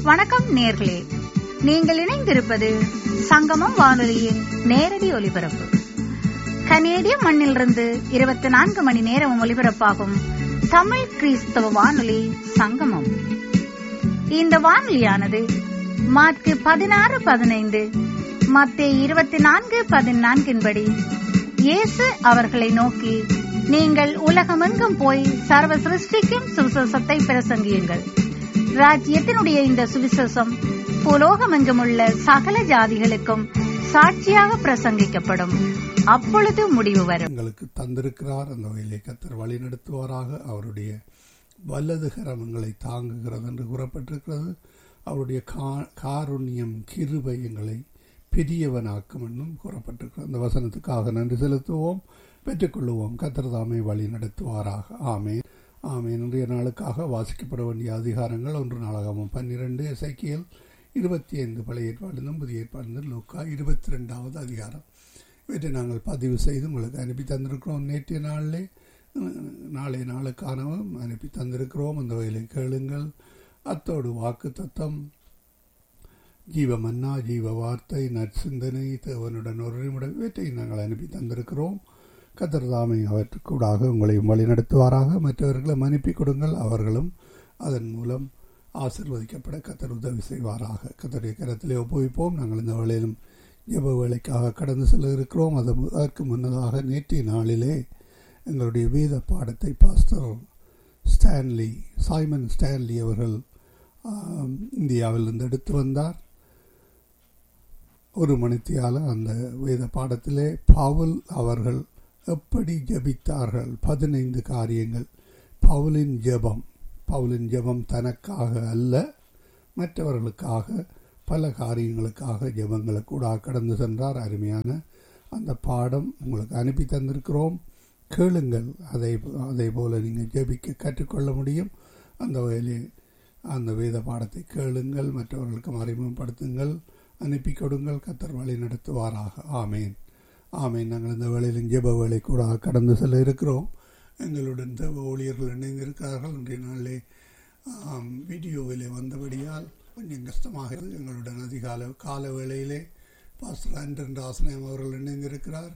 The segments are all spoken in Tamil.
வணக்கம் நேர்களே, நீங்கள் இணைந்திருப்பது சங்கமம் வானொலியின் நேரடி ஒலிபரப்பு. கனேடிய மண்ணிலிருந்து 24 மணி நேரம் ஒலிபரப்பாகும் தமிழ் கிறிஸ்தவ வானொலி சங்கமம். இந்த வானொலியானது மார்க்கு 16:15, மத்தேயு 24:14 இயேசு அவர்களை நோக்கி, நீங்கள் உலகமெங்கும் போய் சர்வ சிருஷ்டிக்கும் சுவிசேஷத்தை பிரசங்கியுங்கள். ராஜ்யத்தினுடைய இந்த சுவிசேஷம் பூலோகமெங்கும் உள்ள சகல ஜாதிகளுக்கும் சாட்சியாக பிரசங்கிக்கப்படும். அப்பொழுது முடிவு வரும். எங்களுக்கு தந்திருக்கிறார். அந்த வகையிலே கர்த்தர் வழி நடத்துவாராக. அவருடைய வலது கரங்களை தாங்குகிறது என்று கூறப்பட்டிருக்கிறது. அவருடைய காருண்யம் கிருபை எங்களை பெரியவனாக்கும் என்னும் கூறப்பட்டிருக்கிறது. அந்த வசனத்துக்காக நன்றி செலுத்துவோம், பெற்றுக்கொள்ளுவோம். கர்த்தர் தாமே வழி நடத்துவாராக. ஆமேன், ஆமேன். இன்றைய நாளுக்காக வாசிக்கப்பட வேண்டிய அதிகாரங்கள் 1 நாளாகமம் 12, எசேக்கியேல் 25, பழைய ஏற்பாடிலும் புதிய ஏற்பாடிலும் லூக்கா 22வது அதிகாரம். இவற்றை நாங்கள் பதிவு செய்து உங்களுக்கு அனுப்பி தந்திருக்கிறோம். நேற்றைய நாளைய நாளுக்கானவும் அனுப்பி தந்திருக்கிறோம். அந்த வகையில் கேளுங்கள். அத்தோடு வாக்கு தத்தம், ஜீவ மன்னா, ஜீவ வார்த்தை, நற்சிந்தனை, தேவனுடன் ஒரு நிமிடம், இவற்றை நாங்கள் அனுப்பி தந்திருக்கிறோம். கர்த்தர் தாமே அவற்றுக்கூடாக உங்களையும் வழி நடத்துவாராக. மற்றவர்களும் அனுப்பி கொடுங்கள், அவர்களும் அதன் மூலம் ஆசீர்வதிக்கப்பட கர்த்தர் உதவி செய்வாராக. கர்த்தருடைய கரத்திலே ஒப்புவிப்போம். நாங்கள் இந்த வேளையிலும் ஜெப வேளைக்காக கடந்து செல்ல இருக்கிறோம். அதற்கு முன்னதாக நேற்றைய நாளிலே எங்களுடைய வேத பாடத்தை பாஸ்டர் சைமன் ஸ்டான்லி அவர்கள் இந்தியாவிலிருந்து எடுத்து வந்தார். 1 மணித்தியால அந்த வேத பாடத்திலே பவுல் அவர்கள் எப்படி ஜெபித்தார்கள், 15 காரியங்கள். பவுலின் ஜெபம் தனக்காக அல்ல, மற்றவர்களுக்காக, பல காரியங்களுக்காக ஜெபங்களுக்கு கூட கடந்து சென்றார். அருமையான அந்த பாடம் உங்களுக்கு அனுப்பி தந்திருக்கிறோம். கேளுங்கள். அதே போல நீங்கள் ஜெபிக்க கற்றுக்கொள்ள முடியும். அந்த வகையிலே அந்த வேத பாடத்தை கேளுங்கள், மற்றவர்களுக்கும் அறிமுகப்படுத்துங்கள், அனுப்பி கொடுங்கள். கர்த்தர் வழி நடத்துவாராக. ஆமேன், ஆமேன். நாங்கள் இந்த வேளையிலும் ஜெப வேலை கூட கடந்து செல்ல இருக்கிறோம். எங்களுடன் தேவ ஊழியர்கள் இணைந்திருக்கிறார்கள். இன்றைய நாளிலே வீடியோவிலே வந்தபடியால் கொஞ்சம் கஷ்டமாக இருக்குது. எங்களுடன் கால வேளையிலே பாஸ்டர் ஆண்டன் ராசனம் அவர்கள் இணைந்திருக்கிறார்.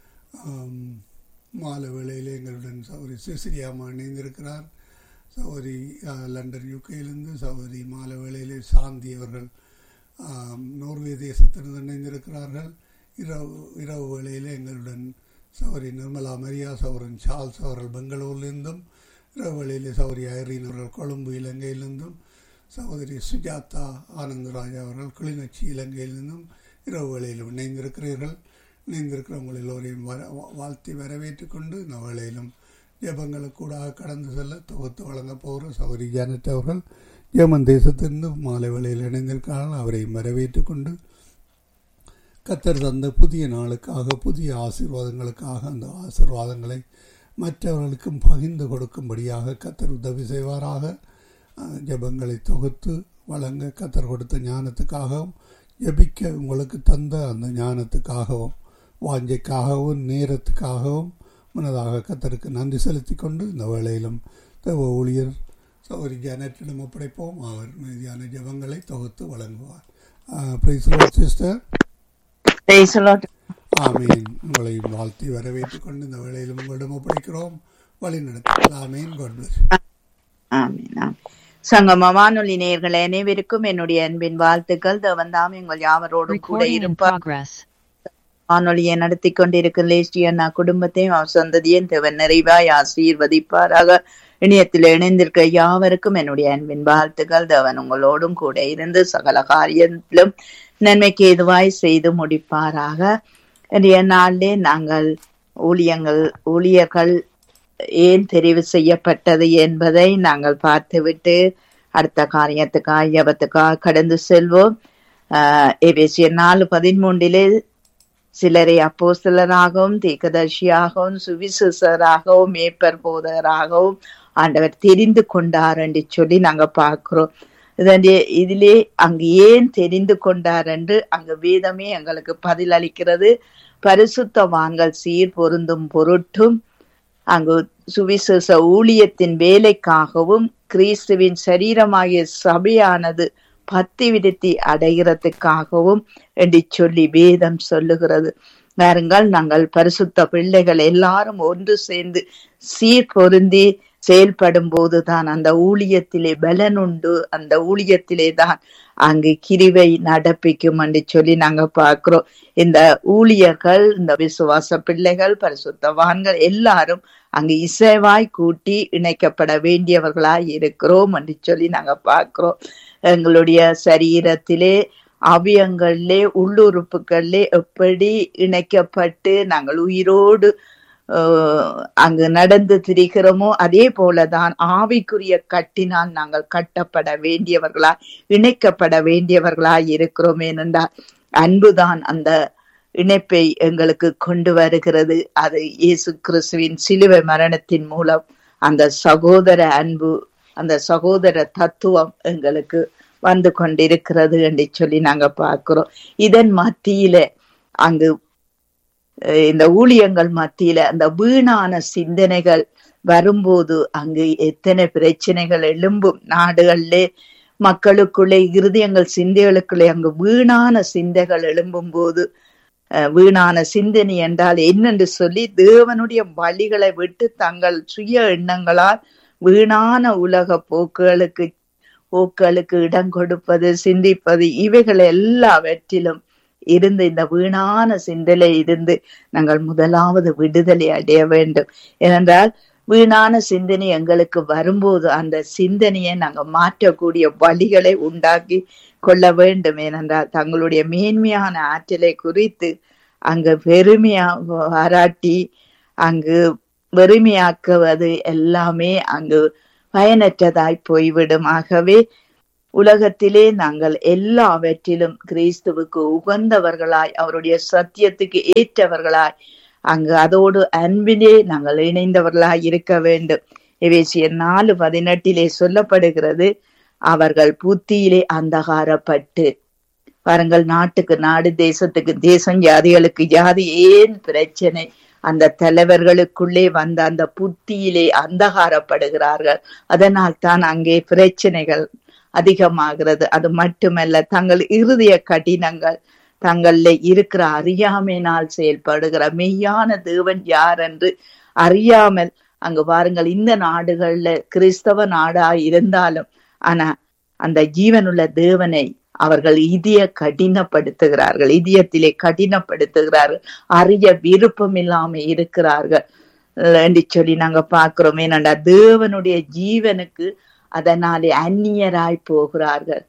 மாலை வேளையிலே எங்களுடன் சௌரி சிசிரியாமா இணைந்திருக்கிறார். சௌரி லண்டன் யூகேயிலிருந்து சௌரி மாலை வேளையிலே சாந்தி அவர்கள் நோர்வே தேசத்திலிருந்து இணைந்திருக்கிறார்கள். இரவு வேளையிலே எங்களுடன் சௌரி நிர்மலா மரியா, சௌரன் சார்ல்ஸ் அவர்கள் பெங்களூரிலிருந்தும், இரவு வேளையிலே சௌரி ஐரீன் அவர்கள் கொழும்பு இலங்கையிலிருந்தும், சகோதரி சுஜாதா ஆனந்தராஜா அவர்கள் கிளிநொச்சி இலங்கையிலிருந்தும் இரவு வேளையிலும் இணைந்திருக்கிறீர்கள். இணைந்திருக்கிறவங்கள் எல்லோரையும் வாழ்த்தி வரவேற்றுக் கொண்டு இந்த வேளையிலும் ஜெபங்களுக்கு கூட கடந்து செல்ல தொகுத்து வழங்க போகிற சகோதரி ஜானட் அவர்கள் ஜெர்மன் தேசத்திலிருந்து மாலை வேளையில் இணைந்திருக்கிறார்கள். அவரையும் வரவேற்றுக் கொண்டு கர்த்தர் தந்த புதிய நாளுக்காக, புதிய ஆசீர்வாதங்களுக்காக, அந்த ஆசீர்வாதங்களை மற்றவர்களுக்கும் பகிர்ந்து கொடுக்கும்படியாக கர்த்தர் உதவி செய்வாராக. ஜெபங்களை தொகுத்து வழங்க கர்த்தர் கொடுத்த ஞானத்துக்காகவும், ஜெபிக்க உங்களுக்கு தந்த அந்த ஞானத்துக்காகவும், வாஞ்சைக்காகவும், நேரத்துக்காகவும் முன்னதாக கர்த்தருக்கு நன்றி செலுத்தி கொண்டு இந்த வேளையிலும் தேவ ஊழியர் சகோதரி ஜானட்டிடம் ஒப்படைப்போம். அவர் மீதியான ஜெபங்களை தொகுத்து வழங்குவார். Praise the Lord sister. Praise the Lord. ஆமீன். உங்களை வாழ்த்தி வரவேற்றுக் கொண்டு இந்த வேளையிலும் உங்களிடம் ஒப்படைக்கிறோம். வழி நடத்துங்கள். ஆமீன். God plus. ஆமீன். சங்கம வானொலி நேயர்கள் அனைவருக்கும் என்னுடைய அன்பின் வாழ்த்துக்கள். தேவன் தாமே உங்கள் யாவரோடும் கூட இருப்பார். வானொலியை நடத்தி கொண்டிருக்கிற லேஸ்டியன்னா குடும்பத்தையும் அவர் சொந்ததையும் தேவன் நிறைவாய் ஆசீர்வதிப்பாராக. இணையத்தில் இணைந்திருக்கிற யாவருக்கும் என்னுடைய அன்பின் வாழ்த்துக்கள். தேவன் உங்களோடும் கூட இருந்து சகல காரியத்திலும் நன்மைக்கு ஏதுவாய் செய்து முடிப்பாராக. இன்றைய நாளிலே நாங்கள் ஊழியர்கள் ஏன் தெரிவு செய்யப்பட்டது என்பதை நாங்கள் பார்த்துவிட்டு அடுத்த காரியத்துக்காக ஜெபத்துக்காக கடந்து செல்வோம். எபேசியர் 4:13 சிலரை அப்போஸ்தலராகவும், தீர்க்கதரிசியாகவும், சுவிசேஷராகவும், மேய்ப்பர் போதகராகவும் ஆண்டவர் தெரிந்து கொண்டார் என்று சொல்லி நாங்க பார்க்கிறோம். இதிலே அங்கு ஏன் தெரிந்து கொண்டார் என்று அங்கு வேதமே எங்களுக்கு பதில் அளிக்கிறது. பரிசுத்தவான்கள் சீர் பொருந்தும் பொருட்டும், அங்கு சுவிசேஷ ஊழியத்தின் வேலைக்காகவும், கிறிஸ்துவின் சரீரமாகிய சபையானது பக்தி விருத்தி அடைகிறதுக்காகவும் என்று சொல்லி வேதம் சொல்லுகிறது. பாருங்கள், நாங்கள் பரிசுத்த பிள்ளைகள் எல்லாரும் ஒன்று சேர்ந்து சீர் பொருந்தி செயல்படும் போதுதான் அந்த ஊழியத்திலே பலன் உண்டு, அந்த ஊழியத்திலே தான் அங்கு கிருபை நடப்பிக்கும் என்று சொல்லி நாங்க பார்க்கிறோம். இந்த ஊழியர்கள், இந்த விசுவாச பிள்ளைகள், பரிசுத்தவான்கள் எல்லாரும் அங்கு இசைவாய் கூட்டி இணைக்கப்பட வேண்டியவர்களாய் இருக்கிறோம் என்று சொல்லி நாங்க பார்க்கிறோம். எங்களுடைய சரீரத்திலே அவயங்களிலே உள்ளுறுப்புகளிலே எப்படி இணைக்கப்பட்டு நாங்கள் உயிரோடு அங்கு நடந்து திரிகிறோமோ அதே போலதான் ஆவிக்குரிய கட்டினால் நாங்கள் கட்டப்பட வேண்டியவர்களாய் இணைக்கப்பட வேண்டியவர்களாய் இருக்கிறோம். ஏனென்றால் அன்புதான் அந்த இணைப்பை எங்களுக்கு கொண்டு வருகிறது. அது இயேசு கிறிஸ்துவின் சிலுவை மரணத்தின் மூலம் அந்த சகோதர அன்பு, அந்த சகோதர தத்துவம் எங்களுக்கு வந்து கொண்டிருக்கிறது என்று சொல்லி நாங்க பார்க்கிறோம். இதன் மத்தியில அங்கு இந்த ஊழியங்கள் மத்தியில அந்த வீணான சிந்தனைகள் வரும்போது அங்கு எத்தனை பிரச்சனைகள் எழும்பும். நாடுகளிலே மக்களுக்குள்ளே இருதயங்கள் சிந்தைகளுக்குள்ளே அங்கு வீணான சிந்தைகள் எழும்பும் போது, வீணான சிந்தனை என்றால் என்னென்று சொல்லி தேவனுடைய வழிகளை விட்டு தங்கள் சுய எண்ணங்களால் வீணான உலக போக்குகளுக்கு இடம் கொடுப்பது, சிந்திப்பது, இவைகள் எல்லாவற்றிலும் இருந்து இந்த வீணான சிந்தனை இருந்து நாங்கள் முதலாவது விடுதலை அடைய வேண்டும். ஏனென்றால் வீணான சிந்தனை எங்களுக்கு வரும்போது அந்த சிந்தனையை நாங்கள் மாற்றக்கூடிய வழிகளை உண்டாக்கி கொள்ள வேண்டும். ஏனென்றால் தங்களுடைய மேன்மையான ஆற்றலை குறித்து அங்கு பெருமையா பாராட்டி அங்கு வெறுமையாக்குவது எல்லாமே அங்கு பயனற்றதாய் போய்விடும். ஆகவே உலகத்திலே நாங்கள் எல்லாவற்றிலும் கிறிஸ்துவுக்கு உகந்தவர்களாய், அவருடைய சத்தியத்துக்கு ஏற்றவர்களாய், அங்கு அதோடு அன்பிலே நாங்கள் இணைந்தவர்களாய் இருக்க வேண்டும். எபேசியர் 4:18 சொல்லப்படுகிறது, அவர்கள் புத்தியிலே அந்தகாரப்பட்டு. பாருங்கள், நாட்டுக்கு நாடு, தேசத்துக்கு தேசம், ஜாதிகளுக்கு ஜாதி, ஏன் பிரச்சனை? அந்த தலைவர்களுக்குள்ளே வந்த அந்த புத்தியிலே அந்தகாரப்படுகிறார்கள். அதனால் தான் அங்கே பிரச்சனைகள் அதிகமாகிறது. அது மட்டுமல்ல, தங்கள் இருதய கடினங்கள், தங்கள்ல இருக்கிற அறியாமையினால் செயல்படுகிற மெய்யான தேவன் யார் என்று அறியாமல் அங்கு பாருங்கள், இந்த நாடுகள்ல கிறிஸ்தவ நாடா இருந்தாலும் ஆனா அந்த ஜீவனுள்ள தேவனை அவர்கள் இதயத்திலே கடினப்படுத்துகிறார்கள், அறிய விருப்பம் இல்லாம இருக்கிறார்கள் என்று சொல்லி நாங்க பார்க்கிறோம். ஏனென்றா தேவனுடைய ஜீவனுக்கு அதனாலே அந்நியராய் போகிறார்கள்.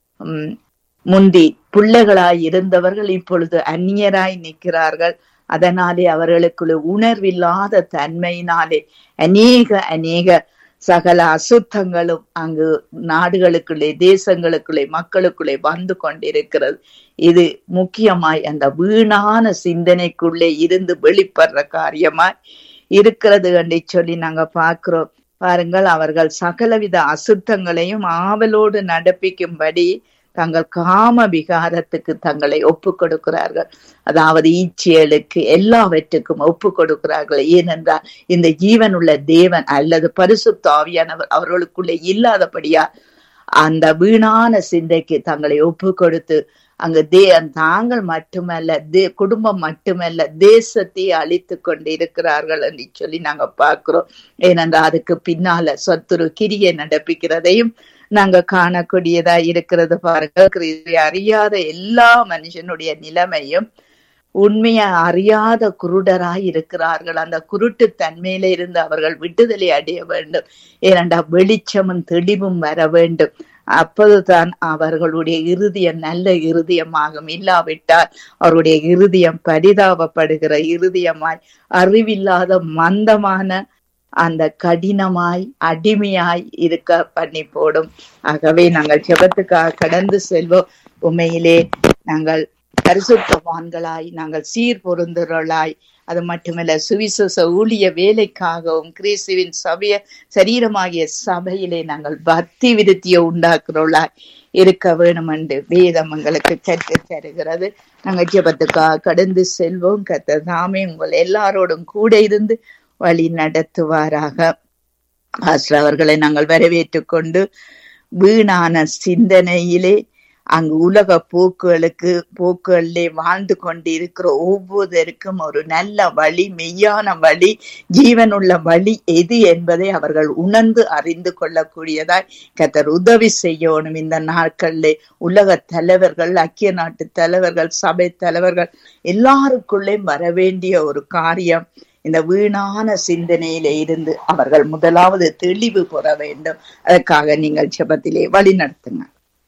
முந்தி பிள்ளைகளாய் இருந்தவர்கள் இப்பொழுது அந்நியராய் நிற்கிறார்கள். அதனாலே அவர்களுக்குள்ள உணர்வில்லாத தன்மையினாலே அநேக சகல அசுத்தங்களும் அங்கு நாடுகளுக்குள்ளே, தேசங்களுக்குள்ளே, மக்களுக்குள்ளே வந்து கொண்டிருக்கிறது. இது முக்கியமாய் அந்த வீணான சிந்தனைக்குள்ளே இருந்து வெளிப்படுற காரியமாய் இருக்கிறது என்று சொல்லி நாங்க பார்க்கிறோம். பாருங்கள், அவர்கள் சகலவித அசுத்தங்களையும் ஆவலோடு நடப்பிக்கும்படி தங்கள் காம விகாரத்துக்கு தங்களை ஒப்பு கொடுக்கிறார்கள். அதாவது இச்சைகளுக்கு எல்லாவற்றுக்கும் ஒப்பு கொடுக்கிறார்கள். ஏனென்றால் இந்த ஜீவனுள்ள தேவன் அல்லது பரிசுத்த ஆவியானவர் அவர்களுக்குள்ளே இல்லாதபடியா அந்த வீணான சிந்தைக்கு தங்களை ஒப்பு கொடுத்து அங்கு தாங்கள் மட்டுமல்ல, குடும்பம் மட்டுமல்ல, தேசத்தை அழித்து கொண்டு இருக்கிறார்கள் என்று சொல்லி நாங்க பார்க்கிறோம். ஏனென்றால் அதுக்கு பின்னால சத்துரு கிரியை நடப்பிக்கிறதையும் நாங்க காணக்கூடியதா இருக்கிறது. பாருங்கள், அறியாத எல்லா மனுஷனுடைய நிலைமையும் உண்மையை அறியாத குருடராய் இருக்கிறார்கள். அந்த குருட்டு தன்மையில இருந்து அவர்கள் விடுதலை அடைய வேண்டும். ஏனென்றால் வெளிச்சமும் தெளிவும் வர வேண்டும். அப்போதுதான் அவர்களுடைய இருதயம் நல்ல இருதயமாகும். இல்லாவிட்டால் அவருடைய இருதயம் பரிதாபப்படுகிற இருதயமாய், அறிவில்லாத மந்தமான அந்த கடினமாய் அடிமையாய் இருக்க பண்ணி போடும். ஆகவே நாங்கள் ஜெபத்துக்காக கடந்து செல்வோம். உண்மையிலே நாங்கள் பரிசுத்தவான்களாய், நாங்கள் சீர் பொருந்துறளாய், அது மட்டுமல்ல சுவிசேஷ ஊழிய வேலைக்காகவும் கிறிஸ்துவின் சபைய சரீரமாகிய சபையிலே நாங்கள் பக்தி விருத்தியை உண்டாக்குறோளாய் இருக்க வேணும் என்று வேதம் எங்களுக்கு கற்று தருகிறது. நாங்கள் ஜெபத்துக்காக கடந்து செல்வோம். கர்த்தர் தாமே உங்கள் எல்லாரோடும் கூட இருந்து வழி நடத்துவாராக. ஆசிரியர் அவர்களை நாங்கள் வரவேற்றுக் கொண்டு வீணான சிந்தனையிலே அங்கு உலக போக்குகளிலே வாழ்ந்து கொண்டிருக்கிற ஒவ்வொருவருக்கும் ஒரு நல்ல வழி, மெய்யான வழி, ஜீவனுள்ள வழி எது என்பதை அவர்கள் உணர்ந்து அறிந்து கொள்ளக்கூடியதாய் கர்த்தர் உதவி செய்யணும். இந்த நாட்களிலே உலக தலைவர்கள், ஐக்கிய நாட்டு தலைவர்கள், சபை தலைவர்கள் எல்லாருக்குள்ளே வர வேண்டிய ஒரு காரியம், இந்த வீணான சிந்தனையில இருந்து அவர்கள் முதலாவது தெளிவு பெற வேண்டும். அதற்காக நீங்கள் ஜெபத்திலே வழி நடத்துங்க.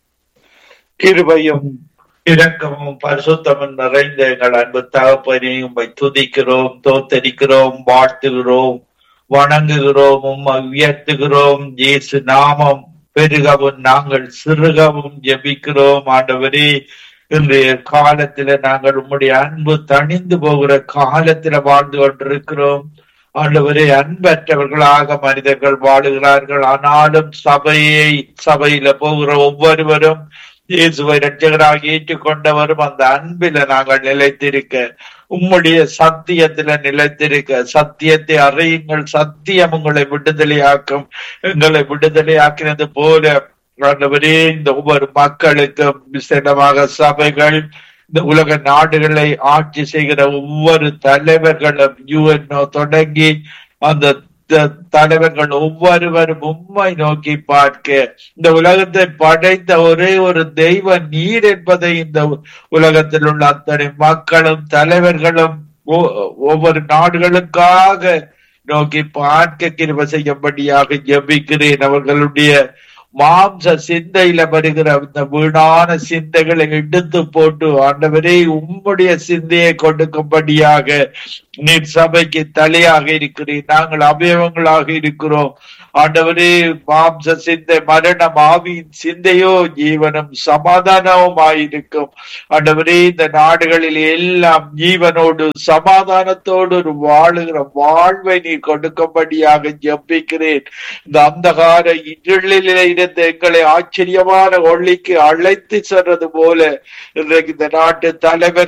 கிருபையும் இரக்கமும் பரிசுத்தமும் நிறைந்த எங்கள் அன்பு தகப்பனே, உம்மை துதிக்கிறோம், தோத்தரிக்கிறோம், வாழ்த்துகிறோம், வணங்குகிறோம், உம்மை உயர்த்துகிறோம். இயேசு நாமம் பெருகவும் நாங்கள் சிறுகவும் ஜெபிக்கிறோம். ஆண்டவரே, இன்றைய காலத்துல நாங்கள் உம்முடைய அன்பு தணிந்து போகிற காலத்துல வாழ்ந்து கொண்டிருக்கிறோம். ஆண்டவரே, அன்பற்றவர்களாக மனிதர்கள் வாழுகிறார்கள். ஆனாலும் சபையில போகிற ஒவ்வொருவரும் இயேசுவை இரட்சகராக ஏற்றுக்கொண்டவரும் அந்த அன்பில நாங்கள் நிலைத்திருக்க, உம்முடைய சத்தியத்தில நிலைத்திருக்க, சத்தியத்தை அறியுங்கள், சத்தியம் உங்களை விடுதலையாக்கும். எங்களை விடுதலையாக்கினது போல ஆண்டவரே, இந்த ஒவ்வொரு மக்களுக்கும் விசேடமாக சபைகள், இந்த உலக நாடுகளை ஆட்சி செய்கிற ஒவ்வொரு தலைவர்களும் UNO தொடங்கி அந்த தலைவர்கள் ஒவ்வொருவரும் உம்மை நோக்கி பார்க்க, இந்த உலகத்தை படைத்த ஒரே ஒரு தெய்வ நீர் என்பதை இந்த உலகத்தில் உள்ள அத்தனை மக்களும் தலைவர்களும் ஒவ்வொரு நாடுகளுக்காக நோக்கி பார்க்க கிருபை செய்யும்படியாக ஜெபிக்கிறேன். அவர்களுடைய மாம்ச சிந்தையில வருகிற இந்த வீணான சிந்தைகளை எடுத்து போட்டு ஆண்டவரே, உம்முடைய சிந்தையை கொடுக்கும்படியாக நீர் சபைக்கு தலையாக இருக்கிறீர், நாங்கள் அவயவங்களாக இருக்கிறோம். ஆண்டவரே, மாம்ச சிந்தை மரணம், ஆவியின் சிந்தையோ ஜீவனும் சமாதானமும் ஆயிருக்கும். ஆண்டவரே, இந்த நாடுகளில் எல்லாம் ஜீவனோடு சமாதானத்தோடு ஒரு வாழுகிற வாழ்வை நீர் கொடுக்கும்படியாக ஜெபிக்கிறேன். இந்த அந்தகார இருளிலே இருந்த எங்களை ஆச்சரியமான ஒளிக்கு அழைத்து சென்றது போல இன்றைக்கு இந்த நாட்டு தலைவர்